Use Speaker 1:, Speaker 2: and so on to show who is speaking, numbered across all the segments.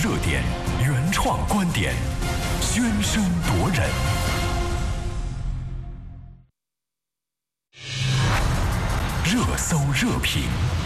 Speaker 1: 热点，原创观点，喧声夺人。热搜热评，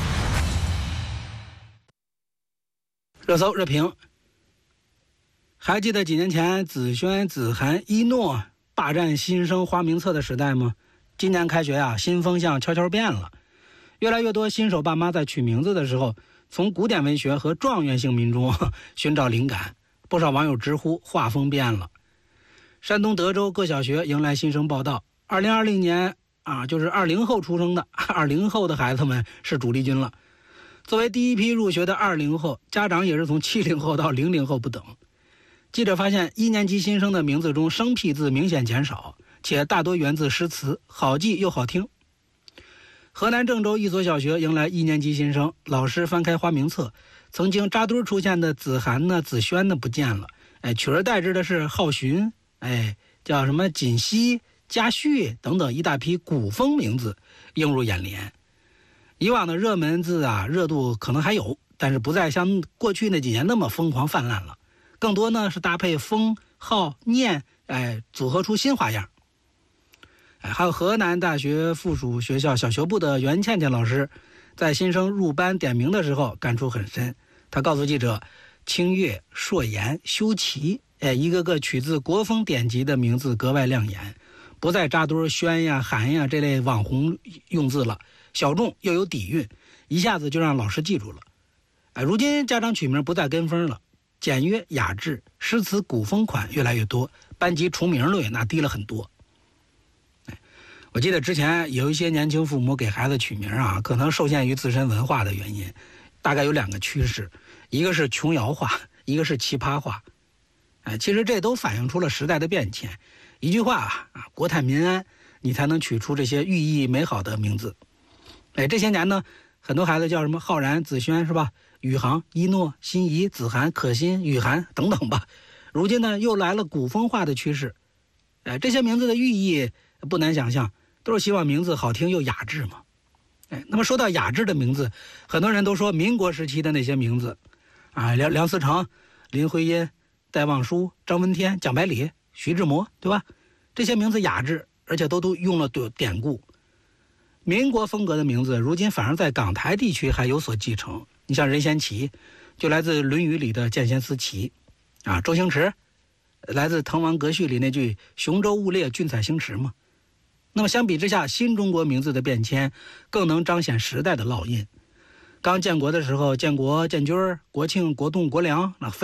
Speaker 2: 热搜热评。还记得几年前紫萱、子涵、一诺霸占新生花名册的时代吗？今年开学啊，新风向悄悄变了。越来越多新手爸妈在取名字的时候，从古典文学和状元姓名中寻找灵感。不少网友直呼画风变了。山东德州各小学迎来新生报到，2020年就是20后出生的20后的孩子们是主力军了。作为第一批入学的20后，家长也是从70后到00后不等。记者发现1年级新生的名字中生僻字明显减少，且大多源自诗词，好记又好听。河南郑州一所小学迎来1年级新生，老师翻开花名册，曾经扎堆出现的子涵呢、子萱呢不见了，取而代之的是浩寻，叫什么锦溪、嘉旭等等一大批古风名字映入眼帘。以往的热门字热度可能还有，但是不再像过去那几年那么疯狂泛滥了，更多呢是搭配风、浩、念，组合出新花样。还有河南大学附属学校小学部的袁倩倩老师，在新生入班点名的时候感触很深。他告诉记者，清越、硕言、修齐，一个个取自国风典籍的名字格外亮眼，不再扎堆轩呀、韩呀这类网红用字了，小众又有底蕴，一下子就让老师记住了。如今家长取名不再跟风了，简约雅致、诗词古风款越来越多，班级重名率那低了很多。我记得之前有一些年轻父母给孩子取名可能受限于自身文化的原因，大概有2个趋势，一个是琼瑶化，一个是奇葩化。其实这都反映出了时代的变迁。一句话国泰民安，你才能取出这些寓意美好的名字。这些年呢，很多孩子叫什么浩然、子萱是吧？宇航、一诺、心怡、子涵、可心、雨涵等等吧。如今呢，又来了古风化的趋势。这些名字的寓意不难想象，都是希望名字好听又雅致嘛。那么说到雅致的名字，很多人都说民国时期的那些名字梁思成、林徽因、戴望舒、张闻天、蒋百里、徐志摩，对吧？这些名字雅致，而且都用了典故。民国风格的名字如今反而在港台地区还有所继承。你像任贤齐就来自《论语》里的见贤思齐周星驰来自《滕王阁序》里那句雄州雾列，俊采星驰嘛。那么相比之下，新中国名字的变迁更能彰显时代的烙印。刚建国的时候，建国、建军、国庆、国栋、国良，那